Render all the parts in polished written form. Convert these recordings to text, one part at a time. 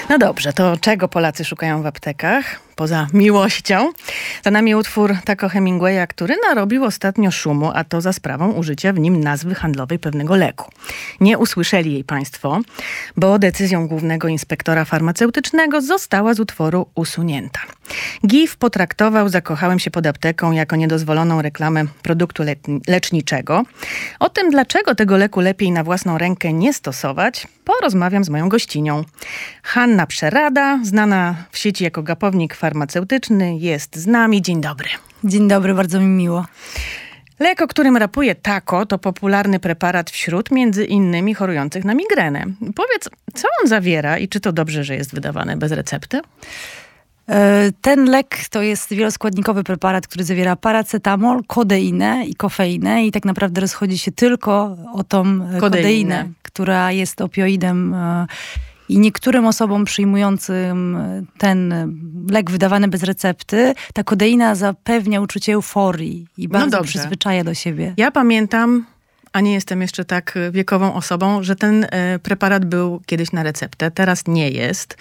No dobrze, to czego Polacy szukają w aptekach? Poza miłością. Za nami utwór Taco Hemingwaya, który narobił ostatnio szumu, a to za sprawą użycia w nim nazwy handlowej pewnego leku. Nie usłyszeli jej państwo, bo decyzją głównego inspektora farmaceutycznego została z utworu usunięta. GIF potraktował Zakochałem się pod apteką jako niedozwoloną reklamę produktu leczniczego. O tym, dlaczego tego leku lepiej na własną rękę nie stosować, porozmawiam z moją gościnią. Hanna Przerada, znana w sieci jako gapownik farmaceutyczny, jest z nami. Dzień dobry. Dzień dobry, bardzo mi miło. Lek, o którym rapuje Taco, to popularny preparat wśród między innymi chorujących na migrenę. Powiedz, co on zawiera i czy to dobrze, że jest wydawany bez recepty? Ten lek to jest wieloskładnikowy preparat, który zawiera paracetamol, kodeinę i kofeinę i tak naprawdę rozchodzi się tylko o tą kodeinę, która jest opioidem. I niektórym osobom przyjmującym ten lek wydawany bez recepty, ta kodeina zapewnia uczucie euforii i bardzo przyzwyczaja do siebie. Ja pamiętam, a nie jestem jeszcze tak wiekową osobą, że ten preparat był kiedyś na receptę, teraz nie jest.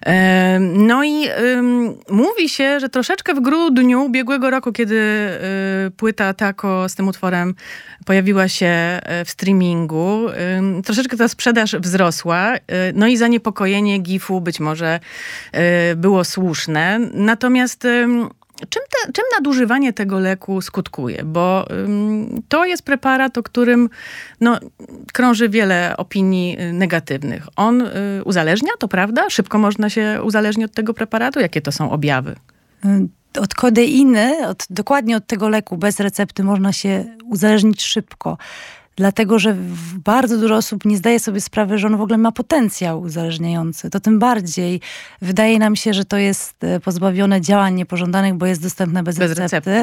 No i mówi się, że troszeczkę w grudniu ubiegłego roku, kiedy płyta Taco z tym utworem pojawiła się w streamingu, troszeczkę ta sprzedaż wzrosła, no i zaniepokojenie GIF-u być może było słuszne. Natomiast czym nadużywanie tego leku skutkuje? Bo to jest preparat, o którym krąży wiele opinii negatywnych. On uzależnia, to prawda? Szybko można się uzależnić od tego preparatu? Jakie to są objawy? Od kodeiny, dokładnie od tego leku bez recepty można się uzależnić szybko. Dlatego, że bardzo dużo osób nie zdaje sobie sprawy, że on w ogóle ma potencjał uzależniający. To tym bardziej wydaje nam się, że to jest pozbawione działań niepożądanych, bo jest dostępne bez recepty.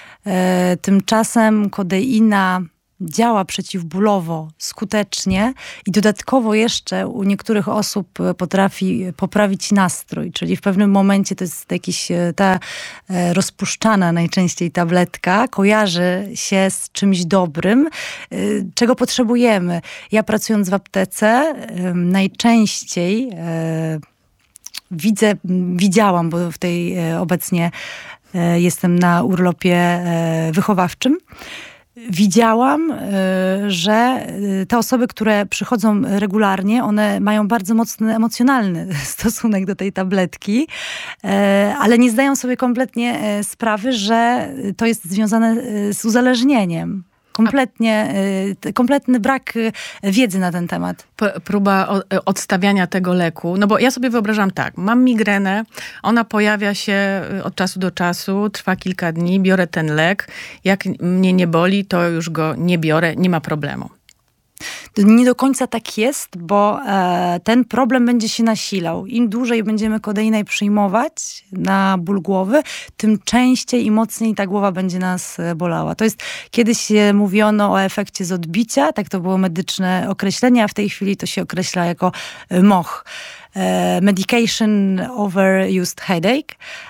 Tymczasem kodeina działa przeciwbólowo skutecznie i dodatkowo jeszcze u niektórych osób potrafi poprawić nastrój, czyli w pewnym momencie to jest ta rozpuszczana najczęściej tabletka, kojarzy się z czymś dobrym, czego potrzebujemy. Ja pracując w aptece najczęściej widziałam, bo w tej obecnie jestem na urlopie wychowawczym, widziałam, że te osoby, które przychodzą regularnie, one mają bardzo mocny emocjonalny stosunek do tej tabletki, ale nie zdają sobie kompletnie sprawy, że to jest związane z uzależnieniem. Kompletny brak wiedzy na ten temat. Próba odstawiania tego leku. No bo ja sobie wyobrażam tak, mam migrenę, ona pojawia się od czasu do czasu, trwa kilka dni, biorę ten lek. Jak mnie nie boli, to już go nie biorę, nie ma problemu. Nie do końca tak jest, bo ten problem będzie się nasilał. Im dłużej będziemy kodeinę przyjmować na ból głowy, tym częściej i mocniej ta głowa będzie nas bolała. To jest, kiedyś mówiono o efekcie z odbicia, tak to było medyczne określenie, a w tej chwili to się określa jako MOH. Medication Overused Headache.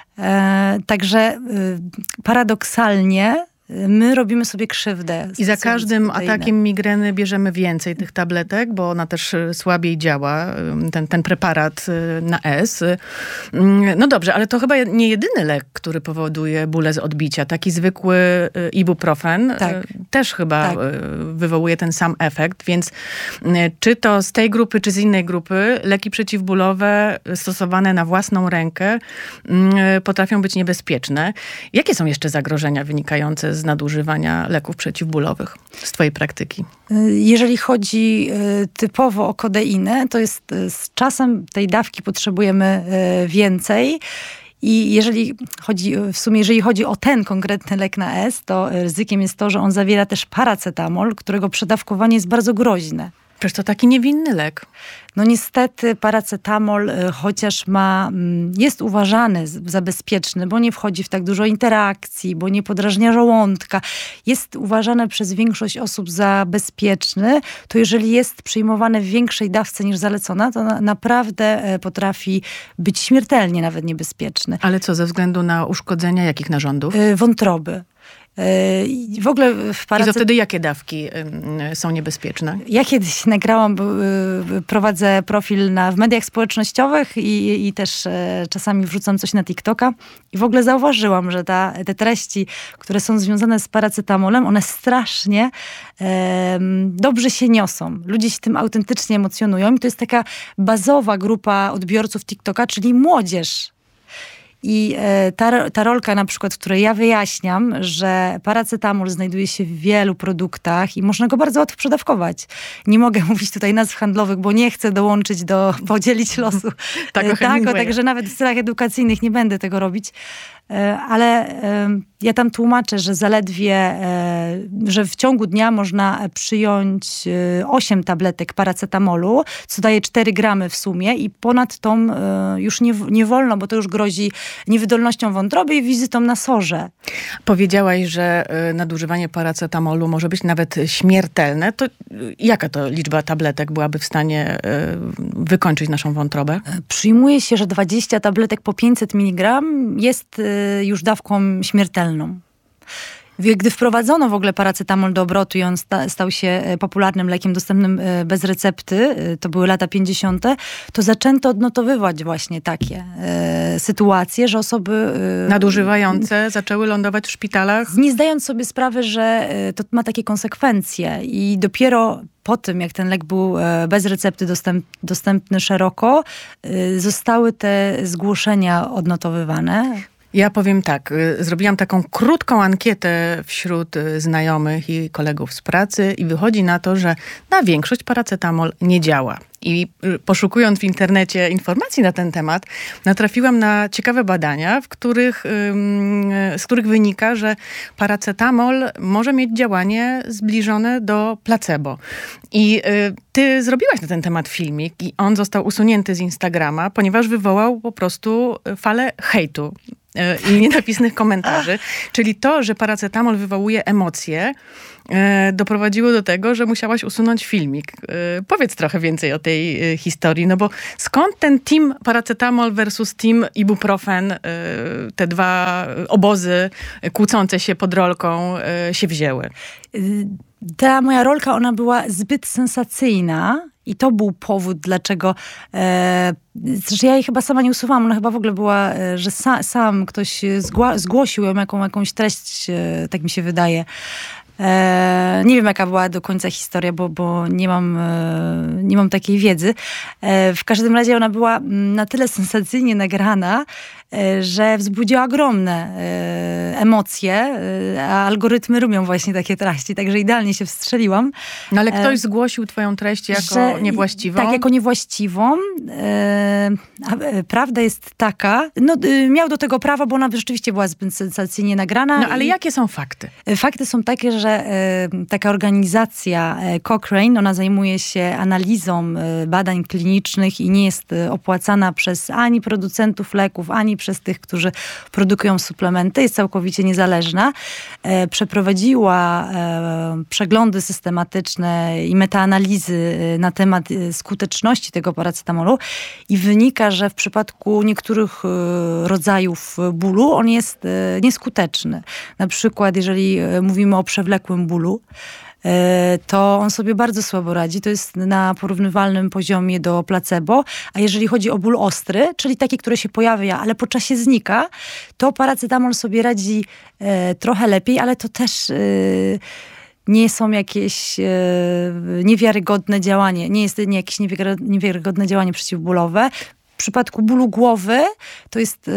Także paradoksalnie my robimy sobie krzywdę. I za każdym atakiem migreny bierzemy więcej tych tabletek, bo ona też słabiej działa, ten preparat na S. No dobrze, ale to chyba nie jedyny lek, który powoduje bóle z odbicia. Taki zwykły ibuprofen też chyba wywołuje ten sam efekt, więc czy to z tej grupy, czy z innej grupy, leki przeciwbólowe stosowane na własną rękę potrafią być niebezpieczne. Jakie są jeszcze zagrożenia wynikające z nadużywania leków przeciwbólowych z twojej praktyki? Jeżeli chodzi typowo o kodeinę, to jest z czasem tej dawki potrzebujemy więcej. I jeżeli chodzi o ten konkretny lek na S, to ryzykiem jest to, że on zawiera też paracetamol, którego przedawkowanie jest bardzo groźne. Przecież to taki niewinny lek. No niestety paracetamol, chociaż jest uważany za bezpieczny, bo nie wchodzi w tak dużo interakcji, bo nie podrażnia żołądka, jest uważany przez większość osób za bezpieczny, to jeżeli jest przyjmowany w większej dawce niż zalecona, to naprawdę potrafi być śmiertelnie nawet niebezpieczny. Ale co, ze względu na uszkodzenia jakich narządów? Wątroby. W ogóle I to wtedy jakie dawki są niebezpieczne? Ja kiedyś nagrałam, prowadzę profil w mediach społecznościowych i też czasami wrzucam coś na TikToka i w ogóle zauważyłam, że te treści, które są związane z paracetamolem, one strasznie dobrze się niosą. Ludzie się tym autentycznie emocjonują i to jest taka bazowa grupa odbiorców TikToka, czyli młodzież. I ta rolka na przykład, w której ja wyjaśniam, że paracetamol znajduje się w wielu produktach i można go bardzo łatwo przedawkować. Nie mogę mówić tutaj nazw handlowych, bo nie chcę podzielić losu. Także nawet w celach edukacyjnych nie będę tego robić. Ale ja tam tłumaczę, że że w ciągu dnia można przyjąć 8 tabletek paracetamolu, co daje 4 gramy w sumie i ponad tą już nie wolno, bo to już grozi niewydolnością wątroby i wizytą na SOR-ze. Powiedziałaś, że nadużywanie paracetamolu może być nawet śmiertelne. To jaka to liczba tabletek byłaby w stanie wykończyć naszą wątrobę? Przyjmuje się, że 20 tabletek po 500 mg jest już dawką śmiertelną. Gdy wprowadzono w ogóle paracetamol do obrotu i on stał się popularnym lekiem dostępnym bez recepty, to były lata 50., to zaczęto odnotowywać właśnie takie sytuacje, że osoby nadużywające zaczęły lądować w szpitalach. Nie zdając sobie sprawy, że to ma takie konsekwencje i dopiero po tym, jak ten lek był bez recepty dostępny szeroko, zostały te zgłoszenia odnotowywane. Ja powiem tak, zrobiłam taką krótką ankietę wśród znajomych i kolegów z pracy i wychodzi na to, że na większość paracetamol nie działa. I poszukując w internecie informacji na ten temat, natrafiłam na ciekawe badania, z których wynika, że paracetamol może mieć działanie zbliżone do placebo. I ty zrobiłaś na ten temat filmik i on został usunięty z Instagrama, ponieważ wywołał po prostu falę hejtu i nienapisnych komentarzy. Czyli to, że paracetamol wywołuje emocje, doprowadziło do tego, że musiałaś usunąć filmik. Powiedz trochę więcej o tej historii, no bo skąd ten team paracetamol versus team ibuprofen, te dwa obozy kłócące się pod rolką się wzięły? Ta moja rolka, ona była zbyt sensacyjna i to był powód, dlaczego zresztą ja jej chyba sama nie usuwałam. Ona chyba w ogóle była, że sam ktoś zgłosił ją jakąś treść, tak mi się wydaje. Nie wiem, jaka była do końca historia, bo nie mam takiej wiedzy. W każdym razie ona była na tyle sensacyjnie nagrana, że wzbudziła ogromne emocje, a algorytmy lubią właśnie takie treści, także idealnie się wstrzeliłam. No ale ktoś zgłosił twoją treść jako niewłaściwą? Tak, jako niewłaściwą. Prawda jest taka, miał do tego prawo, bo ona rzeczywiście była zbyt sensacyjnie nagrana. No ale jakie są fakty? Fakty są takie, że taka organizacja Cochrane, ona zajmuje się analizą badań klinicznych i nie jest opłacana przez ani producentów leków, ani przez tych, którzy produkują suplementy. Jest całkowicie niezależna. Przeprowadziła przeglądy systematyczne i metaanalizy na temat skuteczności tego paracetamolu i wynika, że w przypadku niektórych rodzajów bólu on jest nieskuteczny. Na przykład, jeżeli mówimy o przewlekłym bólu, to on sobie bardzo słabo radzi. To jest na porównywalnym poziomie do placebo. A jeżeli chodzi o ból ostry, czyli taki, który się pojawia, ale po czasie znika, to paracetamol sobie radzi trochę lepiej, ale to też nie są jakieś niewiarygodne działanie. Nie jest jakieś niewiarygodne działanie przeciwbólowe. W przypadku bólu głowy to jest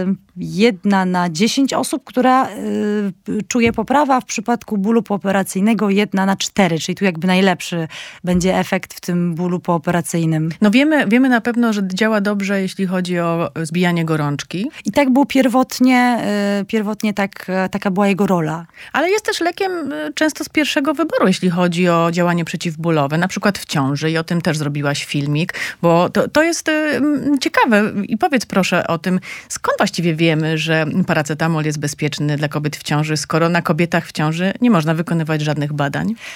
1 na 10 osób, która czuje poprawę, a w przypadku bólu pooperacyjnego 1 na 4, czyli tu jakby najlepszy będzie efekt w tym bólu pooperacyjnym. No wiemy na pewno, że działa dobrze, jeśli chodzi o zbijanie gorączki. I tak był pierwotnie taka była jego rola. Ale jest też lekiem często z pierwszego wyboru, jeśli chodzi o działanie przeciwbólowe, na przykład w ciąży i o tym też zrobiłaś filmik, bo to jest ciekawe i powiedz proszę o tym, skąd właściwie wiemy, że paracetamol jest bezpieczny dla kobiet w ciąży, skoro na kobietach w ciąży nie można wykonywać żadnych badań?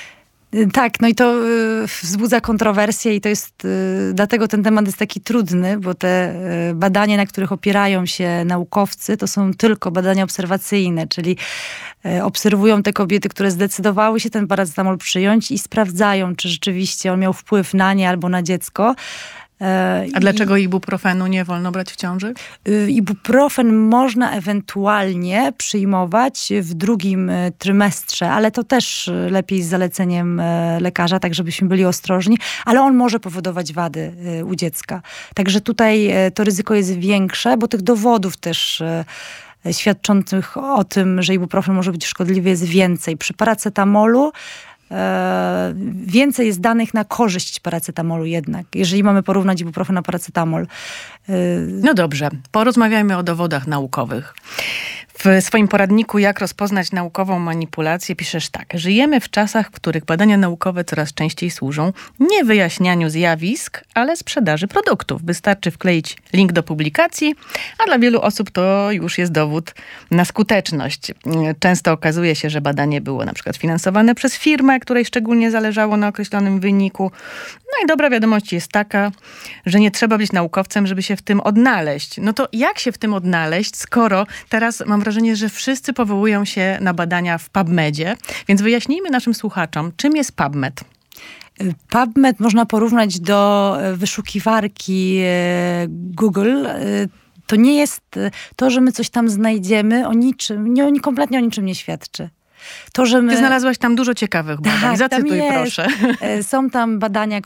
Tak, no i to wzbudza kontrowersje i to jest, dlatego ten temat jest taki trudny, bo te badania, na których opierają się naukowcy, to są tylko badania obserwacyjne, czyli obserwują te kobiety, które zdecydowały się ten paracetamol przyjąć i sprawdzają, czy rzeczywiście on miał wpływ na nie albo na dziecko. A dlaczego ibuprofenu nie wolno brać w ciąży? Ibuprofen można ewentualnie przyjmować w drugim trymestrze, ale to też lepiej z zaleceniem lekarza, tak żebyśmy byli ostrożni, ale on może powodować wady u dziecka. Także tutaj to ryzyko jest większe, bo tych dowodów też świadczących o tym, że ibuprofen może być szkodliwy, jest więcej. Przy paracetamolu więcej jest danych na korzyść paracetamolu jednak, jeżeli mamy porównać ibuprofen na paracetamol. No dobrze, porozmawiajmy o dowodach naukowych. W swoim poradniku Jak rozpoznać naukową manipulację piszesz tak. Żyjemy w czasach, w których badania naukowe coraz częściej służą nie wyjaśnianiu zjawisk, ale sprzedaży produktów. Wystarczy wkleić link do publikacji, a dla wielu osób to już jest dowód na skuteczność. Często okazuje się, że badanie było na przykład finansowane przez firmę, której szczególnie zależało na określonym wyniku. No i dobra wiadomość jest taka, że nie trzeba być naukowcem, żeby się w tym odnaleźć. No to jak się w tym odnaleźć, skoro teraz mam wrażenie, że wszyscy powołują się na badania w PubMedzie, więc wyjaśnijmy naszym słuchaczom, czym jest PubMed. PubMed można porównać do wyszukiwarki Google. To nie jest to, że my coś tam znajdziemy o niczym, kompletnie o niczym nie świadczy. To, że my... Ty znalazłaś tam dużo ciekawych badań. Tak, zacytuj proszę. Są tam badania,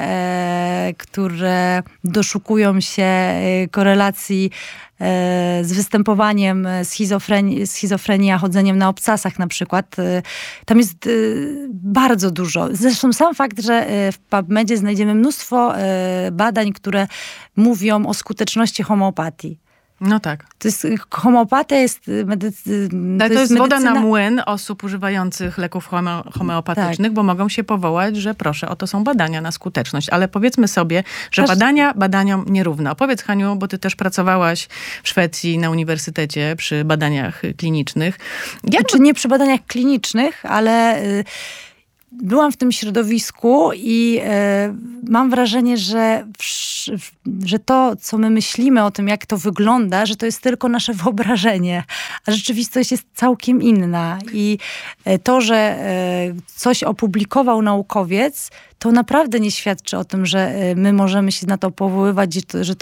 które doszukują się korelacji z występowaniem schizofrenii, a chodzeniem na obcasach na przykład. Tam jest bardzo dużo. Zresztą sam fakt, że w PubMedzie znajdziemy mnóstwo badań, które mówią o homeopatii. No tak. Homeopatia jest to jest woda na młyn osób używających leków homeopatycznych, tak. Bo mogą się powołać, że proszę, oto są badania na skuteczność. Ale powiedzmy sobie, że badania badaniom nierówno. Opowiedz, Haniu, bo ty też pracowałaś w Szwecji na uniwersytecie przy badaniach klinicznych. Znaczy nie przy badaniach klinicznych, ale... Byłam w tym środowisku i mam wrażenie, że to, co my myślimy o tym, jak to wygląda, że to jest tylko nasze wyobrażenie, a rzeczywistość jest całkiem inna. I to, że coś opublikował naukowiec, to naprawdę nie świadczy o tym, że my możemy się na to powoływać,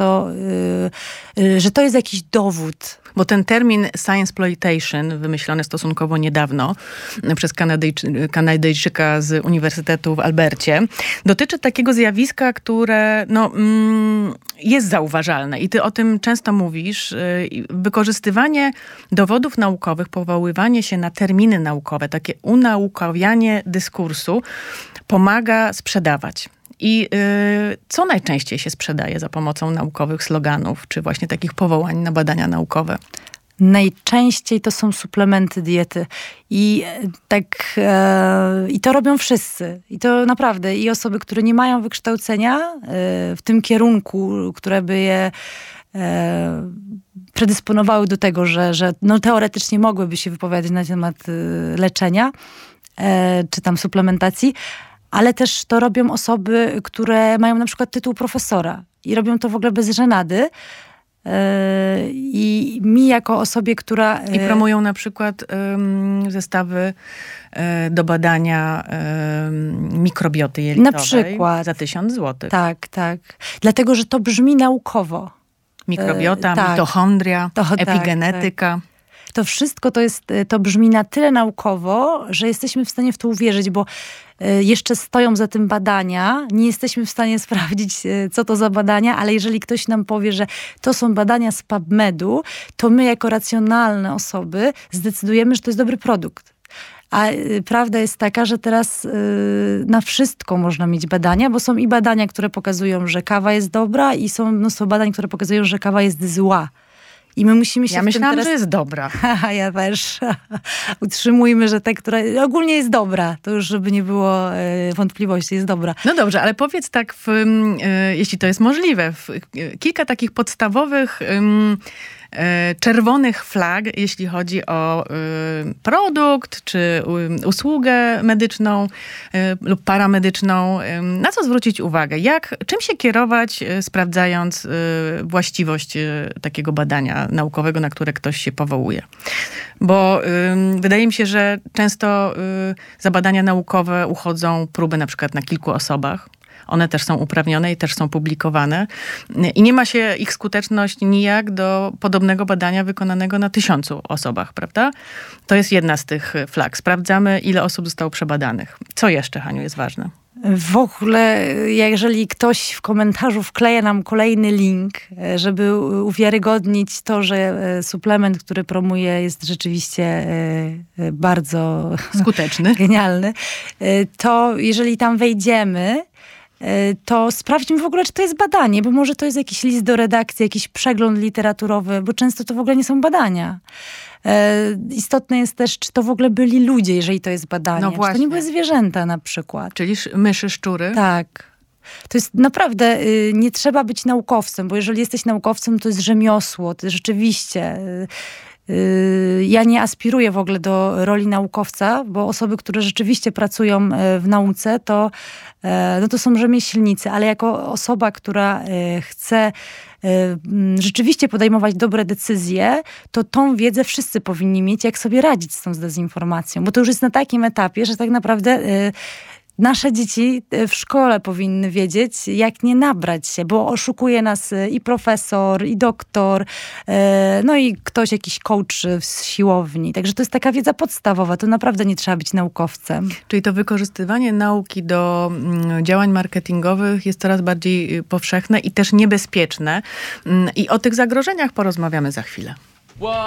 że to jest jakiś dowód. Bo ten termin scienceploitation, wymyślony stosunkowo niedawno przez Kanadyjczyka z Uniwersytetu w Albercie, dotyczy takiego zjawiska, które jest zauważalne. I ty o tym często mówisz. Wykorzystywanie dowodów naukowych, powoływanie się na terminy naukowe, takie unaukowianie dyskursu pomaga sprzedawać. I co najczęściej się sprzedaje za pomocą naukowych sloganów, czy właśnie takich powołań na badania naukowe? Najczęściej to są suplementy diety. I to robią wszyscy. I to naprawdę. I osoby, które nie mają wykształcenia w tym kierunku, które by je predysponowały do tego, że teoretycznie mogłyby się wypowiadać na temat leczenia, czy tam suplementacji, ale też to robią osoby, które mają na przykład tytuł profesora i robią to w ogóle bez żenady. I mi jako osobie, która... I promują na przykład zestawy do badania mikrobioty jelitowej na przykład. Za 1000 zł. Tak, tak. Dlatego, że to brzmi naukowo. Mikrobiota, mitochondria, epigenetyka. Tak. To wszystko to brzmi na tyle naukowo, że jesteśmy w stanie w to uwierzyć, bo jeszcze stoją za tym badania. Nie jesteśmy w stanie sprawdzić, co to za badania, ale jeżeli ktoś nam powie, że to są badania z PubMedu, to my jako racjonalne osoby zdecydujemy, że to jest dobry produkt. A prawda jest taka, że teraz na wszystko można mieć badania, bo są i badania, które pokazują, że kawa jest dobra i są mnóstwo badań, które pokazują, że kawa jest zła. I my musimy się Ja myślałam, że jest dobra. Ja też. Utrzymujmy, że ta, która ogólnie jest dobra. To już, żeby nie było wątpliwości, jest dobra. No dobrze, ale powiedz tak, jeśli to jest możliwe, kilka takich podstawowych czerwonych flag, jeśli chodzi o produkt, czy usługę medyczną lub paramedyczną. Na co zwrócić uwagę? Czym się kierować, sprawdzając właściwość takiego badania naukowego, na które ktoś się powołuje? Bo wydaje mi się, że często za badania naukowe uchodzą próby na przykład na kilku osobach. One też są uprawnione i też są publikowane. I nie ma się ich skuteczność nijak do podobnego badania wykonanego na 1000 osobach, prawda? To jest jedna z tych flag. Sprawdzamy, ile osób zostało przebadanych. Co jeszcze, Haniu, jest ważne? W ogóle, jeżeli ktoś w komentarzu wkleja nam kolejny link, żeby uwiarygodnić to, że suplement, który promuje, jest rzeczywiście bardzo skuteczny, genialny, to jeżeli tam wejdziemy, to sprawdźmy w ogóle, czy to jest badanie, bo może to jest jakiś list do redakcji, jakiś przegląd literaturowy, bo często to w ogóle nie są badania. Istotne jest też, czy to w ogóle byli ludzie, jeżeli to jest badanie. No właśnie. Czy to nie były zwierzęta na przykład. Czyli myszy, szczury? Tak. To jest naprawdę, nie trzeba być naukowcem, bo jeżeli jesteś naukowcem, to jest rzemiosło, to rzeczywiście... Ja nie aspiruję w ogóle do roli naukowca, bo osoby, które rzeczywiście pracują w nauce, to są rzemieślnicy, ale jako osoba, która chce rzeczywiście podejmować dobre decyzje, to tą wiedzę wszyscy powinni mieć, jak sobie radzić z tą dezinformacją, bo to już jest na takim etapie, że tak naprawdę nasze dzieci w szkole powinny wiedzieć, jak nie nabrać się, bo oszukuje nas i profesor, i doktor, no i ktoś, jakiś coach z siłowni. Także to jest taka wiedza podstawowa, to naprawdę nie trzeba być naukowcem. Czyli to wykorzystywanie nauki do działań marketingowych jest coraz bardziej powszechne i też niebezpieczne. I o tych zagrożeniach porozmawiamy za chwilę.